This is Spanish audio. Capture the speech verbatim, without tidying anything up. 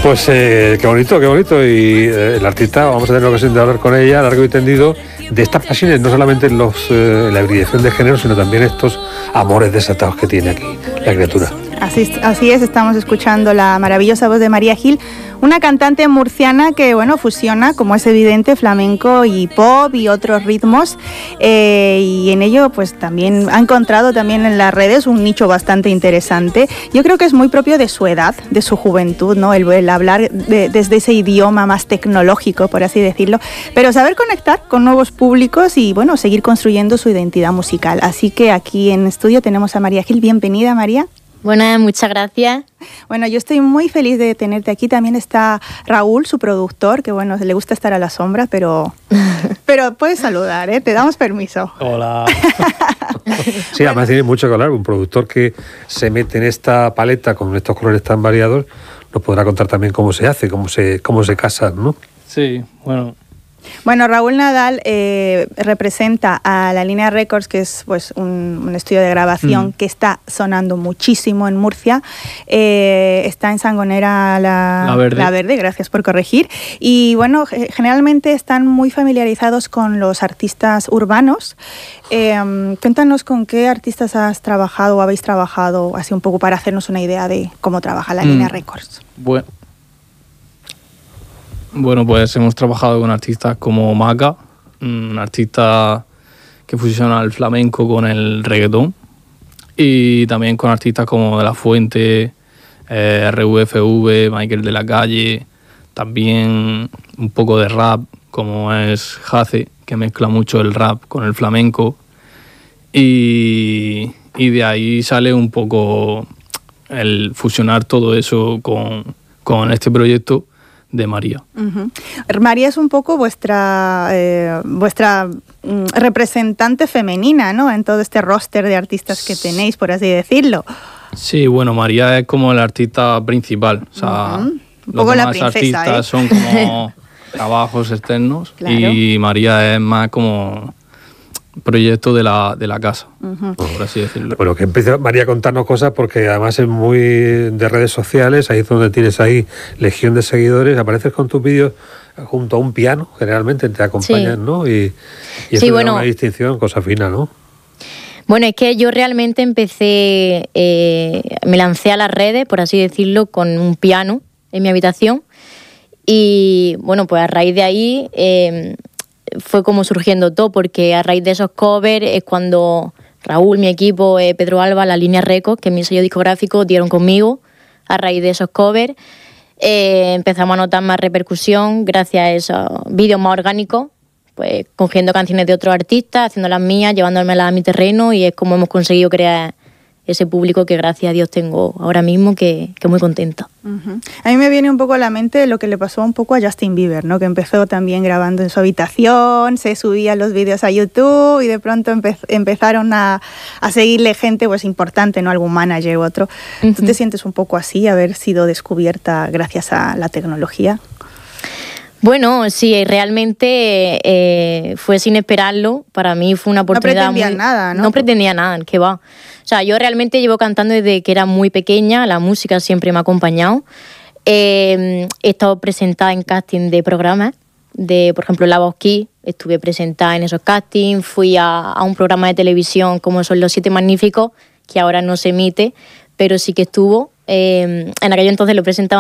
Pues eh, qué bonito, qué bonito. Y eh, el artista, vamos a tener la ocasión de hablar con ella largo y tendido de estas pasiones, no solamente en los, eh, la hibridación de género, sino también estos amores desatados que tiene aquí la criatura. Así, así es, estamos escuchando la maravillosa voz de María Gil, una cantante murciana que, bueno, fusiona, como es evidente, flamenco y pop y otros ritmos, eh, y en ello, pues también ha encontrado también en las redes un nicho bastante interesante. Yo creo que es muy propio de su edad, de su juventud, ¿no? El, el hablar de, desde ese idioma más tecnológico, por así decirlo, pero saber conectar con nuevos públicos y, bueno, seguir construyendo su identidad musical. Así que aquí en estudio tenemos a María Gil. Bienvenida, María. Bueno, muchas gracias. Bueno, yo estoy muy feliz de tenerte aquí. También está Raúl, su productor, que bueno, le gusta estar a la sombra, pero, pero puedes saludar, ¿eh? Te damos permiso. Hola. Sí, además tiene mucho que hablar. Un productor que se mete en esta paleta con estos colores tan variados nos podrá contar también cómo se hace, cómo se, cómo se casan, ¿no? Sí, bueno. Bueno, Raúl Nadal eh, representa a La Línea Records, que es pues un, un estudio de grabación mm. que está sonando muchísimo en Murcia. Eh, está en Sangonera la, la, Verde. la Verde, gracias por corregir. Y bueno, generalmente están muy familiarizados con los artistas urbanos. Eh, cuéntanos con qué artistas has trabajado o habéis trabajado, así un poco para hacernos una idea de cómo trabaja La mm. Línea Records. Bueno. Bueno, pues hemos trabajado con artistas como Maca, un artista que fusiona el flamenco con el reggaetón, y también con artistas como De La Fuente, eh, R U F V, Michael de la Calle, también un poco de rap como es Jace, que mezcla mucho el rap con el flamenco, y, y de ahí sale un poco el fusionar todo eso con, con este proyecto de María. Uh-huh. María es un poco vuestra eh, vuestra mm, representante femenina, ¿no? En todo este roster de artistas que tenéis, por así decirlo. Sí, bueno, María es como el artista principal. O sea, uh-huh. Un los poco demás la princesa, artistas ¿eh? son como trabajos externos, claro. Y María es más como proyecto de la, de la casa, uh-huh. por así decirlo. Bueno, que empiece María a contarnos cosas, porque además es muy de redes sociales, ahí es donde tienes ahí legión de seguidores, apareces con tus vídeos junto a un piano, generalmente te acompañan, sí. ¿no? Y, y eso sí, da bueno, una distinción, cosa fina, ¿no? Bueno, es que yo realmente empecé, eh, me lancé a las redes, por así decirlo, con un piano en mi habitación, y bueno, pues a raíz de ahí eh, fue como surgiendo todo, porque a raíz de esos covers es cuando Raúl, mi equipo, eh, Pedro Alba, La Línea Records, que es mi sello discográfico, dieron conmigo. A raíz de esos covers eh, empezamos a notar más repercusión gracias a esos vídeos más orgánicos, pues cogiendo canciones de otros artistas, haciendo las mías, llevándomelas a mi terreno, y es como hemos conseguido crear ese público que gracias a Dios tengo ahora mismo, que, que muy contenta. Uh-huh. A mí me viene un poco a la mente lo que le pasó un poco a Justin Bieber, ¿no? Que empezó también grabando en su habitación, se subía los vídeos a YouTube y de pronto empe- empezaron a, a seguirle gente pues importante, ¿no? Algún manager u otro. Uh-huh. ¿Tú te sientes un poco así, haber sido descubierta gracias a la tecnología? Bueno, sí, realmente eh, fue sin esperarlo. Para mí fue una oportunidad. No pretendía muy, nada, ¿no? No pretendía nada, que va. O sea, yo realmente llevo cantando desde que era muy pequeña, la música siempre me ha acompañado. Eh, he estado presentada en casting de programas, de, por ejemplo, La Voz Kids, estuve presentada en esos castings, fui a, a un programa de televisión como son Los Siete Magníficos, que ahora no se emite, pero sí que estuvo. Eh, en aquello entonces lo presentaba